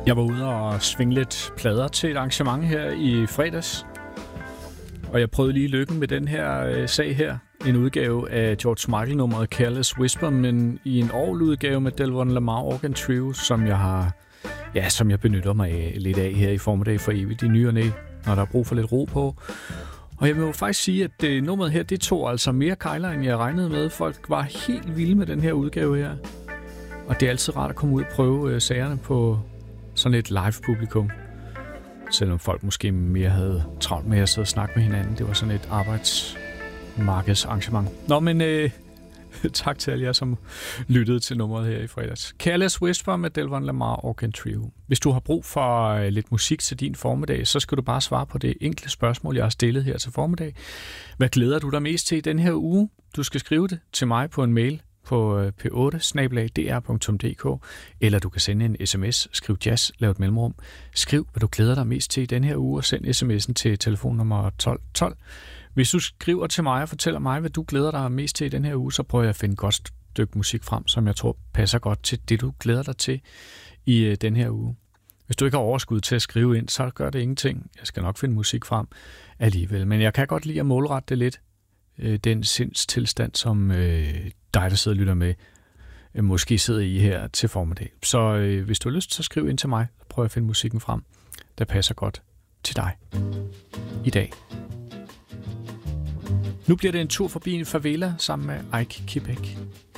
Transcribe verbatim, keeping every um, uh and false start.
Jeg var ude og svinge lidt plader til et arrangement her i fredags. Og jeg prøvede lige lykken med den her øh, sag her. En udgave af George Michael-nummeret Careless Whisper, men i en orgeludgave med Delvon Lamar Organ Trio, som jeg har, ja, som jeg benytter mig af, lidt af her i formiddag for evigt i ny og næ, når der er brug for lidt ro på. Og jeg vil jo faktisk sige, at det, nummeret her, det tog altså mere kejler, end jeg regnede med. Folk var helt vilde med den her udgave her. Og det er altid rart at komme ud og prøve øh, sagerne på sådan et live-publikum. Selvom folk måske mere havde travlt med at sidde og snakke med hinanden. Det var sådan et arbejdsmarkedsarrangement. Nå, men øh, tak til alle jer, som lyttede til nummeret her i fredags. Careless Whisper med Delvon Lamar Organ Trio. Hvis du har brug for øh, lidt musik til din formiddag, så skal du bare svare på det enkle spørgsmål, jeg har stillet her til formiddag. Hvad glæder du dig mest til i den her uge? Du skal skrive det til mig på en mail på p otte snabel-a d r punktum d k, eller du kan sende en sms, skriv jazz, lav et mellemrum. Skriv, hvad du glæder dig mest til i den her uge, og send sms'en til telefonnummer tolv tolv. Hvis du skriver til mig og fortæller mig, hvad du glæder dig mest til i den her uge, så prøver jeg at finde et godt stykke musik frem, som jeg tror passer godt til det, du glæder dig til i uh, den her uge. Hvis du ikke har overskud til at skrive ind, så gør det ingenting. Jeg skal nok finde musik frem alligevel, men jeg kan godt lide at målrette det lidt. Den sindstilstand, som øh, dig, der sidder og lytter med, øh, måske sidder i her til formiddag. Så øh, hvis du har lyst, så skriv ind til mig, og prøv at finde musikken frem, der passer godt til dig i dag. Nu bliver det en tur forbi en favela sammen med Ike Kipek.